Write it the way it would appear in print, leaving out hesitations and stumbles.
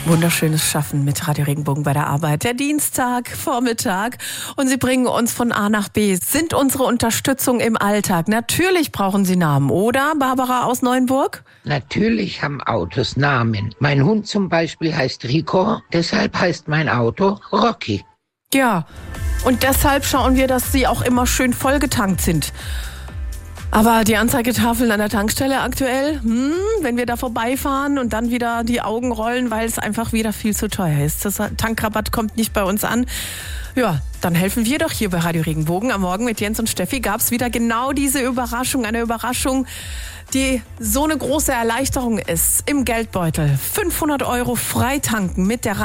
Wunderschönes Schaffen mit Radio Regenbogen bei der Arbeit. Der Dienstag, Vormittag und Sie bringen uns von A nach B, sind unsere Unterstützung im Alltag. Natürlich brauchen Sie Namen, oder, Barbara aus Neuenburg? Natürlich haben Autos Namen. Mein Hund zum Beispiel heißt Rico, deshalb heißt mein Auto Rocky. Ja, und deshalb schauen wir, dass Sie auch immer schön vollgetankt sind. Aber die Anzeigetafeln an der Tankstelle aktuell, wenn wir da vorbeifahren und dann wieder die Augen rollen, weil es einfach wieder viel zu teuer ist. Das Tankrabatt kommt nicht bei uns an. Ja, dann helfen wir doch hier bei Radio Regenbogen. Am Morgen mit Jens und Steffi gab es wieder genau diese Überraschung. Eine Überraschung, die so eine große Erleichterung ist im Geldbeutel. 500 € frei tanken mit der